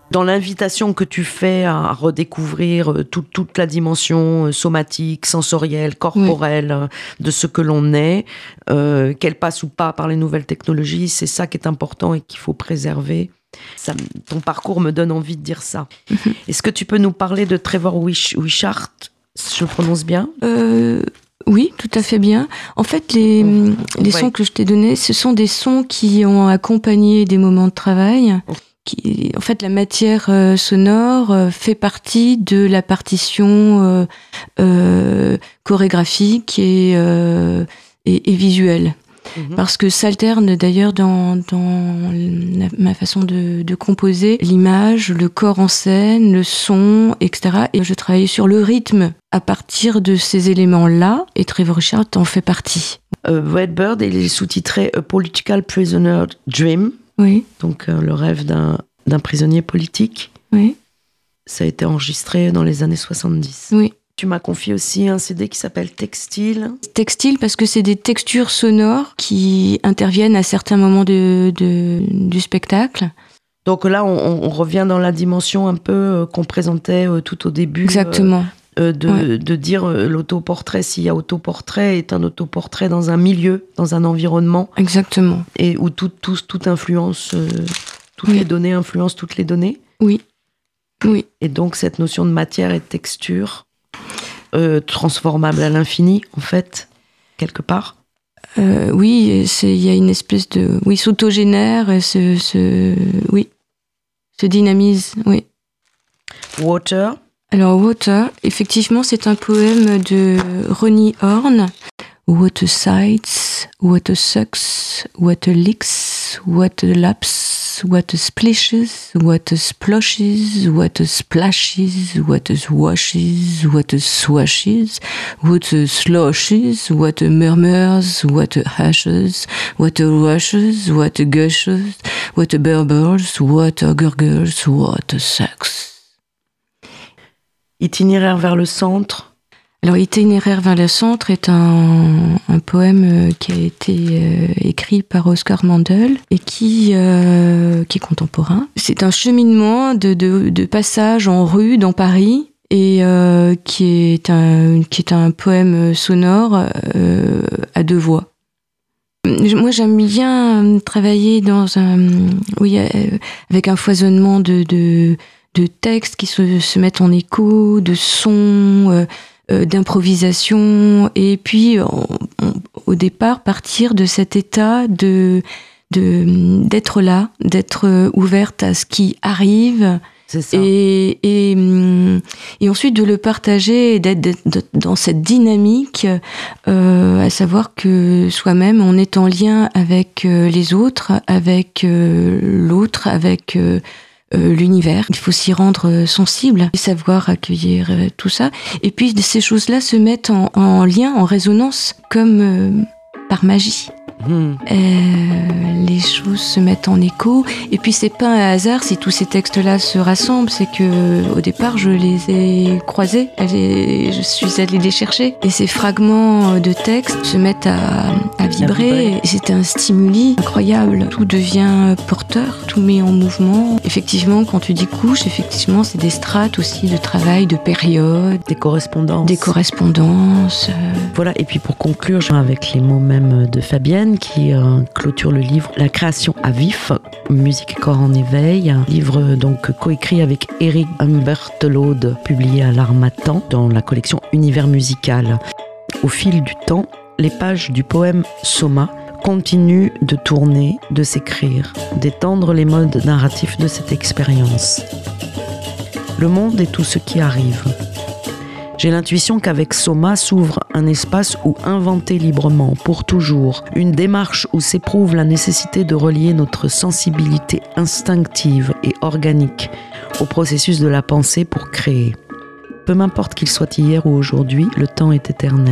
Dans l'invitation que tu fais à redécouvrir toute la dimension somatique, sensorielle, corporelle de ce que l'on est, qu'elle passe ou pas par les nouvelles technologies, c'est ça qui est important et qu'il faut préserver. Ton parcours me donne envie de dire ça. Est-ce que tu peux nous parler de Trevor Wishart ? Je le prononce bien ? Oui, tout à fait bien. En fait, les sons que je t'ai donnés, ce sont des sons qui ont accompagné des moments de travail. En fait, la matière sonore fait partie de la partition chorégraphique et visuelle. Parce que s'alterne d'ailleurs dans ma façon de composer l'image, le corps en scène, le son, etc. Et je travaille sur le rythme à partir de ces éléments-là, et Trevor Wishart en fait partie. Redbird, il est sous-titré A Political Prisoner Dream. Oui. Donc le rêve d'un prisonnier politique. Oui. Ça a été enregistré dans les années 70. Oui. Tu m'as confié aussi un CD qui s'appelle Textile. Textile parce que c'est des textures sonores qui interviennent à certains moments du spectacle. Donc là, on revient dans la dimension un peu qu'on présentait tout au début. Exactement. De dire l'autoportrait, s'il y a autoportrait, est un autoportrait dans un milieu, dans un environnement. Exactement. Et où toute influence, toutes les données influencent toutes les données. Oui. Oui. Et donc cette notion de matière et de texture, transformable à l'infini, en fait, quelque part. Oui, il y a une espèce de... Oui, s'autogénère, se dynamise, oui. Water. Alors, Water, effectivement, c'est un poème de Ronnie Horn. What a sights, what a sucks, what a licks, what a laps, what a splishes, what a splashes, what a splashes, what a swashes, what a swashes, what a sloshes, what a murmurs, what a hashes, what a rushes, what a gushes, what a burbles, what a gurgles, what a sex. Itinéraire vers le centre. Alors, Itinéraire vers le centre est un poème qui a été écrit par Oscar Mandel et qui est contemporain. C'est un cheminement de passage en rue dans Paris et qui est un poème sonore à deux voix. Moi, j'aime bien travailler avec un foisonnement de textes qui se mettent en écho, de sons, d'improvisation, et puis au départ partir de cet état d'être là, d'être ouverte à ce qui arrive. C'est ça. Et ensuite de le partager et d'être dans cette dynamique, à savoir que soi-même on est en lien avec les autres, avec l'autre, avec l'univers. Il faut s'y rendre sensible et savoir accueillir tout ça. Et puis ces choses-là se mettent en lien, en résonance, comme par magie. Les choses se mettent en écho. Et puis c'est pas un hasard si tous ces textes-là se rassemblent, c'est que au départ je les ai croisés, je suis allée les chercher. Et ces fragments de textes se mettent à vibrer. Et c'est un stimuli incroyable. Tout devient porteur, tout met en mouvement. Effectivement, quand tu dis couche, effectivement, c'est des strates aussi de travail, de période. Des correspondances. Voilà, et puis pour conclure, avec les mots même de Fabienne, qui clôture le livre La création à vif, musique et corps en éveil, un livre donc coécrit avec Eric Humbertelaude, publié à l'Harmattan dans la collection Univers musical. Au fil du temps, les pages du poème Soma continuent de tourner, de s'écrire, d'étendre les modes narratifs de cette expérience. Le monde est tout ce qui arrive. J'ai l'intuition qu'avec Soma s'ouvre un espace où inventer librement, pour toujours, une démarche où s'éprouve la nécessité de relier notre sensibilité instinctive et organique au processus de la pensée pour créer. Peu m'importe qu'il soit hier ou aujourd'hui, le temps est éternel.